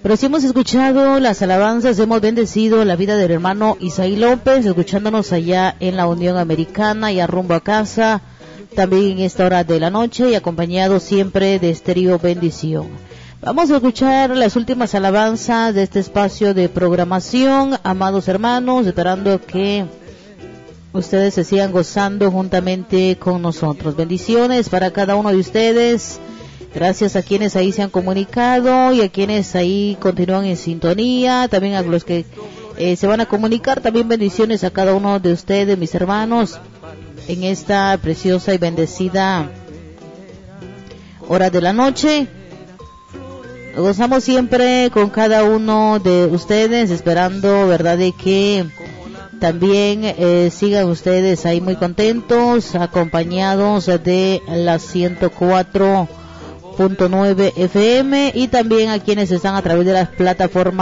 Pero si hemos escuchado las alabanzas, hemos bendecido la vida del hermano Isaí López, escuchándonos allá en la Unión Americana, ya rumbo a casa, también en esta hora de la noche y acompañado siempre de Estéreo Bendición. Vamos a escuchar las últimas alabanzas de este espacio de programación, amados hermanos, esperando que ustedes se sigan gozando juntamente con nosotros. Bendiciones para cada uno de ustedes. Gracias a quienes ahí se han comunicado y a quienes ahí continúan en sintonía, también a los que se van a comunicar, también bendiciones a cada uno de ustedes, mis hermanos, en esta preciosa y bendecida hora de la noche. Nos gozamos siempre con cada uno de ustedes, esperando, verdad, de que también sigan ustedes ahí muy contentos, acompañados de la 104.9 FM y también a quienes están a través de las plataformas